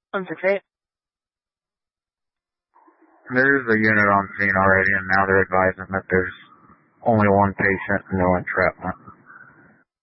On 6-8? There's a unit on scene already, and now they're advising that there's only one patient and no entrapment.